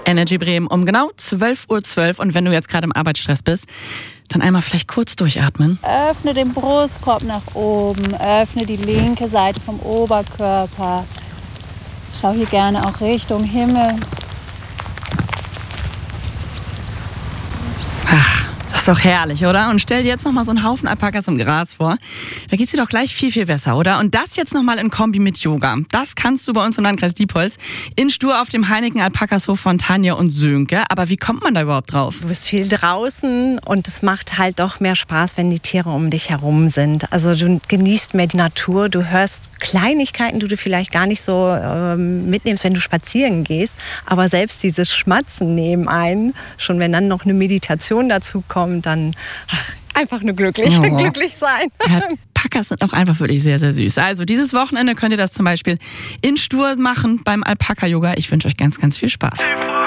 Energy Bremen um genau 12:12 Uhr. Und wenn du jetzt gerade im Arbeitsstress bist, dann einmal vielleicht kurz durchatmen. Öffne den Brustkorb nach oben, öffne die linke Seite vom Oberkörper. Schau hier gerne auch Richtung Himmel. Ach, das ist doch herrlich, oder? Und stell dir jetzt nochmal so einen Haufen Alpakas im Gras vor. Da geht's dir doch gleich viel, viel besser, oder? Und das jetzt nochmal in Kombi mit Yoga. Das kannst du bei uns im Landkreis Diepholz in Stur auf dem Heineken Alpakashof von Tanja und Sönke. Aber wie kommt man da überhaupt drauf? Du bist viel draußen und es macht halt doch mehr Spaß, wenn die Tiere um dich herum sind. Also du genießt mehr die Natur, du hörst Kleinigkeiten, die du vielleicht gar nicht so mitnimmst, wenn du spazieren gehst. Aber selbst dieses Schmatzen nebenein, schon wenn dann noch eine Meditation dazu kommt, dann einfach nur glücklich sein. Alpakas sind auch einfach wirklich sehr, sehr süß. Also dieses Wochenende könnt ihr das zum Beispiel in Stur machen beim Alpaka-Yoga. Ich wünsche euch ganz, ganz viel Spaß.